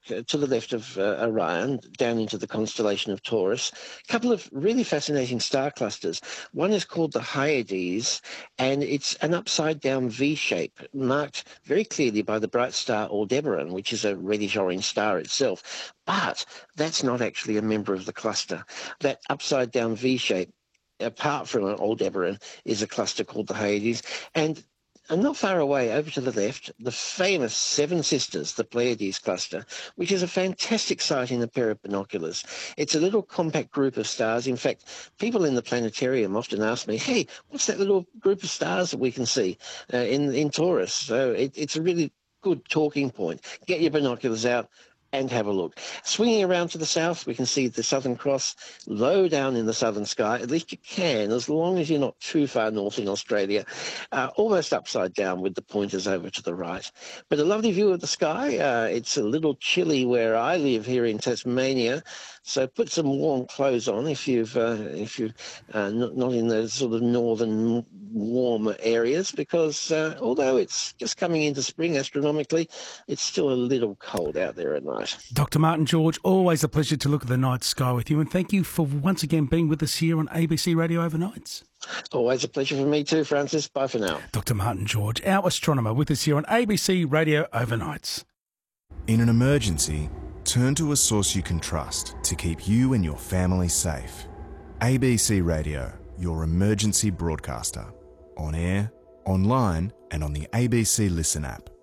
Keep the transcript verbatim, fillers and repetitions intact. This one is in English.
uh, to the left of uh, Orion, down into the constellation of Taurus. A couple of really fascinating star clusters. One is called the Hyades, and it's an upside-down V shape, marked very clearly by the bright star Aldebaran, which is a reddish-orange star itself. But that's not actually a member of the cluster. That upside-down V shape, apart from Aldebaran, is a cluster called the Hyades. And And not far away, over to the left, the famous Seven Sisters, the Pleiades cluster, which is a fantastic sight in a pair of binoculars. It's a little compact group of stars. In fact, people in the planetarium often ask me, hey, what's that little group of stars that we can see uh, in, in Taurus? So it, it's a really good talking point. Get your binoculars out and have a look. Swinging around to the south, we can see the Southern Cross low down in the southern sky. At least you can, as long as you're not too far north in Australia, uh, almost upside down with the pointers over to the right. But a lovely view of the sky. Uh, it's a little chilly where I live here in Tasmania, so put some warm clothes on if you've uh, if you're uh, not, not in the sort of northern warm areas, because uh, although it's just coming into spring astronomically, it's still a little cold out there at night. Doctor Martin George, always a pleasure to look at the night sky with you, and thank you for once again being with us here on A B C Radio Overnights. Always a pleasure for me too, Francis. Bye for now. Doctor Martin George, our astronomer, with us here on A B C Radio Overnights. In an emergency, turn to a source you can trust to keep you and your family safe. A B C Radio, your emergency broadcaster. On air, online and on the A B C Listen app.